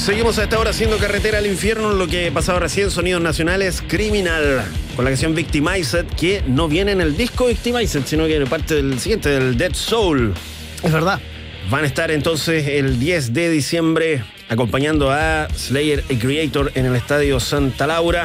Seguimos a esta hora haciendo carretera al infierno. Lo que pasaba recién, sonidos nacionales, Criminal, con la canción Victimized, que no viene en el disco Victimized, sino que parte del siguiente, del Dead Soul. Es verdad. Van a estar entonces el 10 de diciembre acompañando a Slayer y Creator en el Estadio Santa Laura.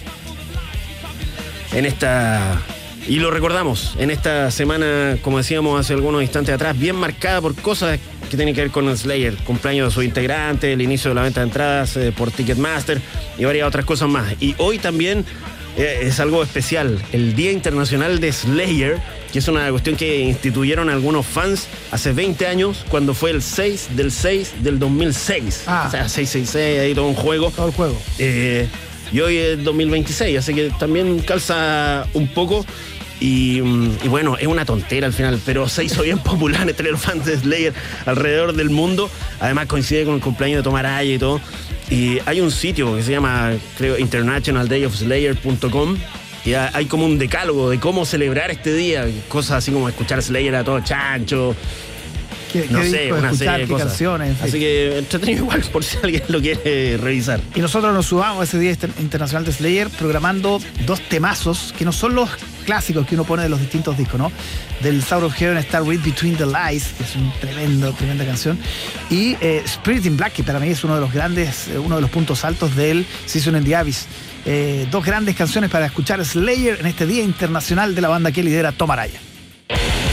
Y lo recordamos, en esta semana, como decíamos hace algunos instantes atrás, bien marcada por cosas que tienen que ver con el Slayer, cumpleaños de su integrante, el inicio de la venta de entradas por Ticketmaster y varias otras cosas más. Y hoy también es algo especial, el Día Internacional de Slayer, que es una cuestión que instituyeron algunos fans hace 20 años, cuando fue el 6 del 2006. O sea, 666, ahí todo un juego. Todo el juego. Y hoy es 2026, así que también calza un poco. Y bueno, es una tontera al final, pero se hizo bien popular entre los fans de Slayer alrededor del mundo. Además coincide con el cumpleaños de Tom Araya y todo. Y hay un sitio que se llama, creo, internationaldayofslayer.com. Y hay como un decálogo de cómo celebrar este día. Cosas así como escuchar Slayer a todo chancho. No sé, una serie de cosas. Canciones, así que entretenido igual por si alguien lo quiere revisar. Y nosotros nos sumamos a ese Día Internacional de Slayer programando dos temazos que no son los clásicos que uno pone de los distintos discos, ¿no? Del Sound of Heaven está Read Between the Lies, que es una tremenda canción, y Spirit in Black, que para mí es uno de los grandes, uno de los puntos altos del Season in the Abyss. Dos grandes canciones para escuchar Slayer en este Día Internacional de la banda que lidera Tom Araya.